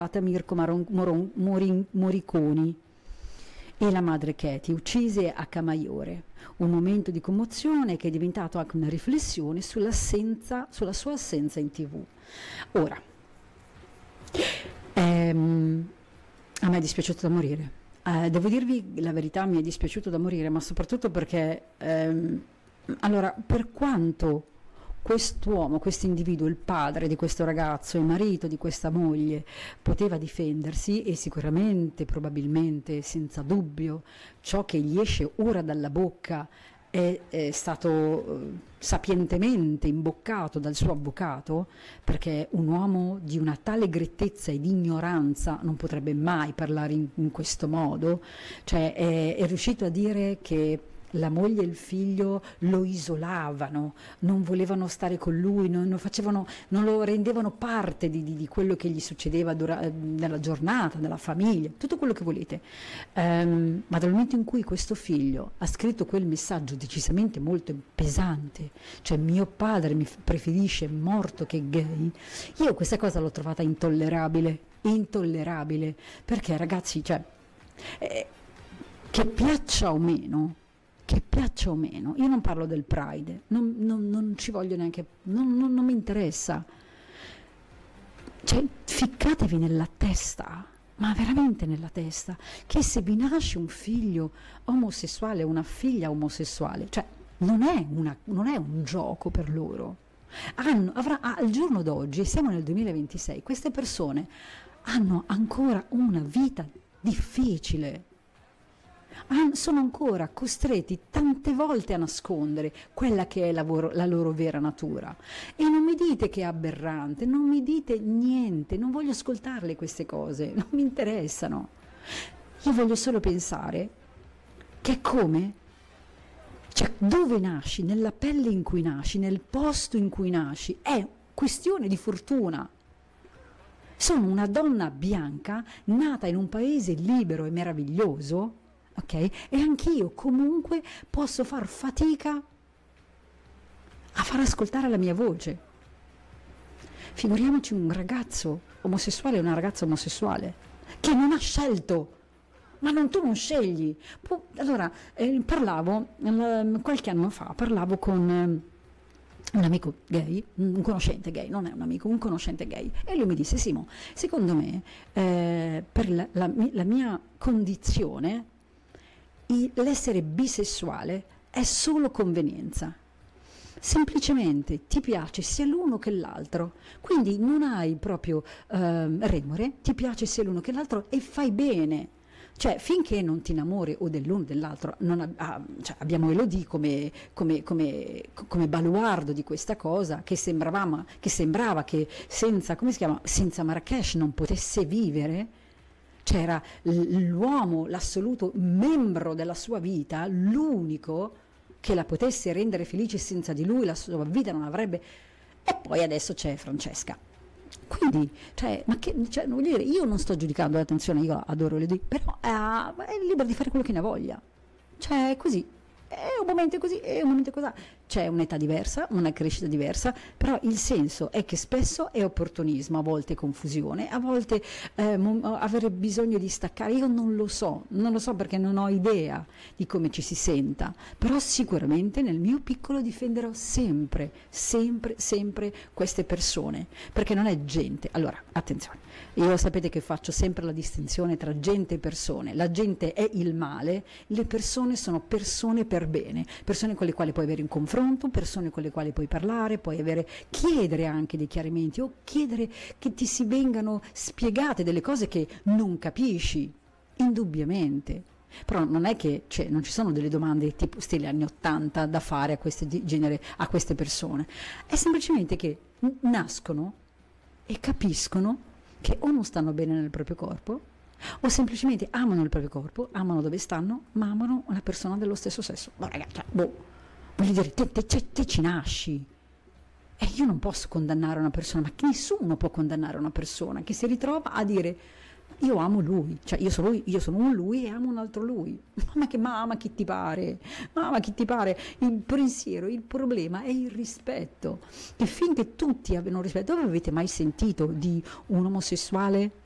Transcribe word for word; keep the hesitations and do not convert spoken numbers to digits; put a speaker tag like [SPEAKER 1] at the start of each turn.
[SPEAKER 1] Mirko Maron- Moron- Morin- Moriconi e la madre Katie, uccise a Camaiore. Un momento di commozione che è diventato anche una riflessione sull'assenza, sulla sua assenza in tv. Ora, ehm, a me è dispiaciuto da morire. Eh, devo dirvi la verità, mi è dispiaciuto da morire, ma soprattutto perché, ehm, allora, per quanto quest'uomo, questo individuo, il padre di questo ragazzo, il marito di questa moglie, poteva difendersi, e sicuramente, probabilmente, senza dubbio, ciò che gli esce ora dalla bocca è, è stato eh, sapientemente imboccato dal suo avvocato, perché un uomo di una tale grettezza e di ignoranza non potrebbe mai parlare in, in questo modo, cioè è, è riuscito a dire che la moglie e il figlio lo isolavano, non volevano stare con lui, non, non, facevano, non lo rendevano parte di, di, di quello che gli succedeva dura, nella giornata, nella famiglia, tutto quello che volete. Um, ma dal momento in cui questo figlio ha scritto quel messaggio decisamente molto pesante, cioè mio padre mi preferisce morto che gay, io questa cosa l'ho trovata intollerabile, intollerabile, perché ragazzi, cioè, eh, che piaccia o meno, che piaccia o meno, io non parlo del Pride, non, non, non ci voglio neanche, non, non, non mi interessa, cioè ficcatevi nella testa, ma veramente nella testa, che se vi nasce un figlio omosessuale, una figlia omosessuale, cioè non è, una, non è un gioco per loro, hanno, avrà, al giorno d'oggi, siamo nel duemilaventisei, queste persone hanno ancora una vita difficile, sono ancora costretti tante volte a nascondere quella che è la, loro, la loro vera natura, e non mi dite che è aberrante, non mi dite niente, non voglio ascoltarle queste cose, non mi interessano, io voglio solo pensare che è come, cioè dove nasci, nella pelle in cui nasci, nel posto in cui nasci, è questione di fortuna. Sono una donna bianca nata in un paese libero e meraviglioso, ok? E anch'io comunque posso far fatica a far ascoltare la mia voce. Figuriamoci un ragazzo omosessuale e una ragazza omosessuale che non ha scelto, ma non, tu non scegli. Pu- allora, eh, parlavo eh, qualche anno fa, parlavo con eh, un amico gay, un conoscente gay, non è un amico, un conoscente gay, e lui mi disse: Simo, secondo me eh, per la, la, la mia condizione l'essere bisessuale è solo convenienza, semplicemente ti piace sia l'uno che l'altro, quindi non hai proprio eh, remore, ti piace sia l'uno che l'altro e fai bene, cioè finché non ti innamori o dell'uno o dell'altro. Non, ah, cioè, abbiamo Elodie come, come, come, come baluardo di questa cosa, che, sembravamo, che sembrava che senza, come si chiama, senza Marrakesh non potesse vivere. C'era l'uomo, l'assoluto membro della sua vita, l'unico che la potesse rendere felice, senza di lui la sua vita non avrebbe. E poi adesso c'è Francesca. Quindi, cioè, ma che, cioè, voglio dire, io non sto giudicando, attenzione, io adoro Elodie, però eh, è libero di fare quello che ne ha voglia. Cioè, così. È un momento così, è un momento così. C'è un'età diversa, una crescita diversa, però il senso è che spesso è opportunismo, a volte confusione, a volte eh, avere bisogno di staccare. Io non lo so, non lo so perché non ho idea di come ci si senta, però sicuramente nel mio piccolo difenderò sempre, sempre, sempre queste persone, perché non è gente. Allora, attenzione, io sapete che faccio sempre la distinzione tra gente e persone. La gente è il male, le persone sono persone per bene, persone con le quali puoi avere un confronto, persone con le quali puoi parlare, puoi avere, chiedere anche dei chiarimenti o chiedere che ti si vengano spiegate delle cose che non capisci, indubbiamente. Però non è che, cioè, non ci sono delle domande tipo stile anni ottanta da fare a queste, genere, a queste persone, è semplicemente che nascono e capiscono che o non stanno bene nel proprio corpo, o semplicemente amano il proprio corpo, amano dove stanno, ma amano una persona dello stesso sesso. Ma ragazzi, boh, voglio dire, te, te, te, te ci nasci, e io non posso condannare una persona, ma nessuno può condannare una persona che si ritrova a dire: io amo lui, cioè io sono, lui, io sono un lui e amo un altro lui. Ma che mamma, chi ti pare? Mamma, chi ti pare? Il pensiero, il problema è il rispetto, che finché tutti abbiano rispetto. Dove avete mai sentito di un omosessuale